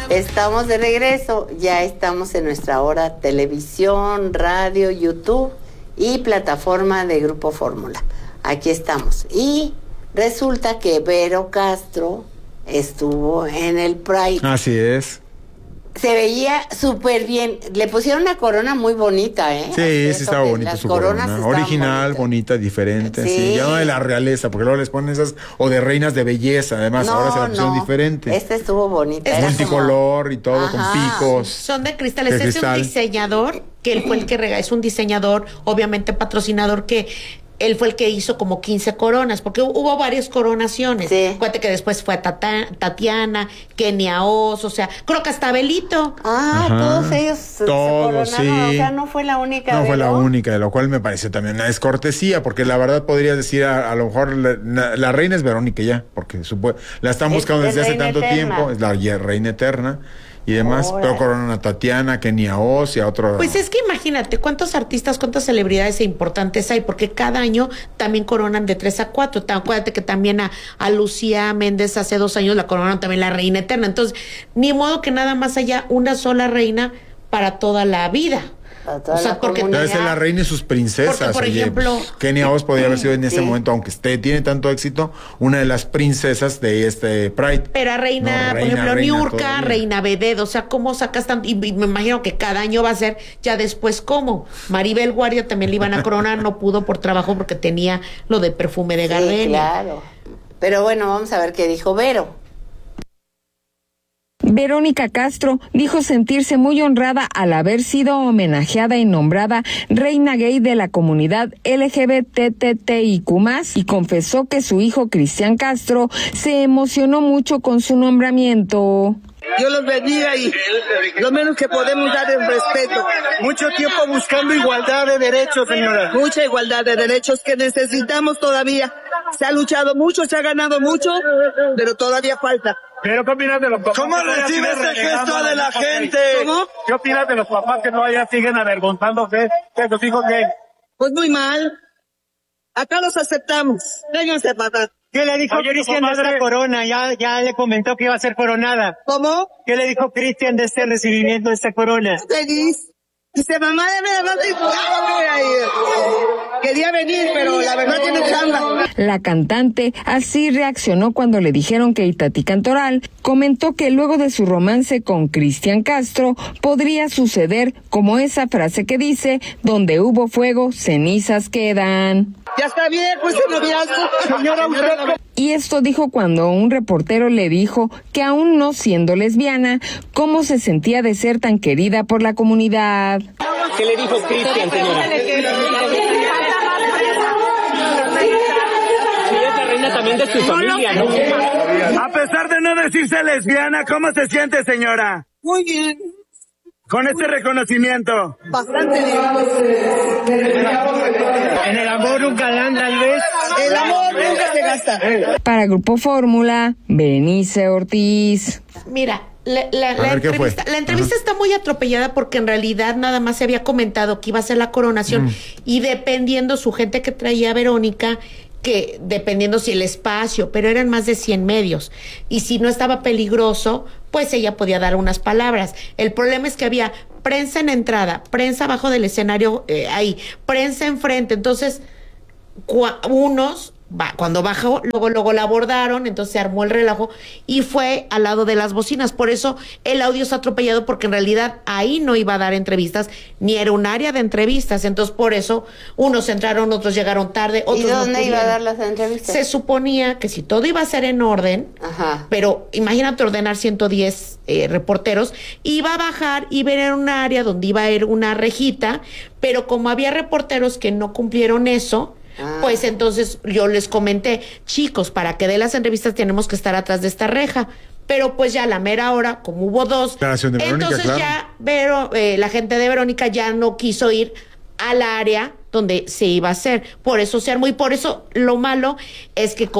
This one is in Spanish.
Estamos de regreso, ya estamos en nuestra hora televisión, radio, YouTube y plataforma de Grupo Fórmula. Aquí estamos. Y resulta que Vero Castro estuvo en el Pride. Así es. Se veía súper bien. Le pusieron una corona muy bonita, ¿eh? Sí, sí estaba bonita su corona. Original, bonita, diferente. Sí, ya no de la realeza, porque luego les ponen esas, o de reinas de belleza, además, ahora se la pusieron diferente. Esta estuvo bonita. Multicolor y todo, con picos. Son de cristales. Es un diseñador, que él fue el que es un diseñador, obviamente patrocinador, que él fue el que hizo como 15 coronas, porque hubo varias coronaciones. Sí. Acuérdate que después fue Tatiana, Kenia Oz, o sea, creo que hasta Abelito. Todos ellos se coronaron, sí. O sea, no fue la única. No fue la única, de lo cual me parece también una descortesía, porque la verdad podría decir, a lo mejor la reina es Verónica ya, porque la están buscando desde hace tanto tiempo, es la reina eterna. Y demás, pero coronan a Tatiana, Kenia Oz y a otro. Pues es que imagínate cuántos artistas, cuántas celebridades e importantes hay, porque cada año también coronan de 3 a 4. Acuérdate que también a Lucía Méndez hace 2 años la coronaron también la reina eterna. Entonces, ni modo que nada más haya una sola reina para toda la vida. O sea, porque debe ser la reina y sus princesas. Porque, por ejemplo, Kenia Oz podría haber sido en ese momento, aunque tiene tanto éxito, una de las princesas de este Pride. Pero a reina, por ejemplo, Niurka, reina Veded, o sea, ¿cómo sacas tanto? Y me imagino que cada año va a ser ya después, ¿cómo? Maribel Guardia también le iban a coronar, no pudo por trabajo porque tenía lo de perfume de Gardenia. Sí, claro. Pero bueno, vamos a ver qué dijo Vero. Verónica Castro dijo sentirse muy honrada al haber sido homenajeada y nombrada reina gay de la comunidad LGBTTIQ+, y confesó que su hijo Cristian Castro se emocionó mucho con su nombramiento. Dios los bendiga y lo menos que podemos dar es respeto. Mucho tiempo buscando igualdad de derechos, señora. Mucha igualdad de derechos que necesitamos todavía. Se ha luchado mucho, se ha ganado mucho, pero todavía falta. ¿Pero qué opinas de los papás? ¿Cómo recibe este gesto de la gente? ¿Cómo? ¿Qué opinas de los papás que todavía siguen avergonzándose de sus hijos gays? Pues muy mal. Acá los aceptamos. Vénganse para acá. ¿Qué le dijo Cristian de esta corona? Ya le comentó que iba a ser coronada. ¿Cómo? ¿Qué le dijo Cristian de este recibimiento de esta corona? Feliz. Dice, mamá, quería venir, pero la verdad tiene chamba. La cantante así reaccionó cuando le dijeron que Itatí Cantoral comentó que luego de su romance con Cristian Castro podría suceder como esa frase que dice, donde hubo fuego, cenizas quedan. Ya está bien, pues el noviazgo. Señora, usted... Y esto dijo cuando un reportero le dijo que aún no siendo lesbiana, cómo se sentía de ser tan querida por la comunidad. ¿Qué le dijo Cristian, señora? Sí, es la reina también de su familia, ¿no? A pesar de no decirse lesbiana, ¿cómo se siente, señora? Muy bien. Con este reconocimiento. Bastante bien. En el amor un galán, tal vez. El amor nunca se gasta. Para Grupo Fórmula, Benice Ortiz. Mira, la entrevista está muy atropellada porque en realidad nada más se había comentado que iba a ser la coronación y dependiendo su gente que traía Verónica, que dependiendo si el espacio, pero eran más de 100 medios y si no estaba peligroso, pues ella podía dar unas palabras. El problema es que había prensa en entrada, prensa abajo del escenario, ahí, prensa enfrente, entonces cuando bajó, luego la abordaron, entonces se armó el relajo y fue al lado de las bocinas. Por eso el audio está atropellado, porque en realidad ahí no iba a dar entrevistas, ni era un área de entrevistas. Entonces por eso unos entraron, otros llegaron tarde, otros ¿Y dónde no iba a dar las entrevistas? Se suponía que si todo iba a ser en orden, pero imagínate ordenar 110 reporteros, iba a bajar y ver en un área donde iba a ir una rejita, pero como había reporteros que no cumplieron eso, pues entonces yo les comenté, chicos, para que dé las entrevistas tenemos que estar atrás de esta reja. Pero pues ya a la mera hora, como hubo dos, entonces ya la gente de Verónica ya no quiso ir al área donde se iba a hacer. Por eso se armó y por eso lo malo es que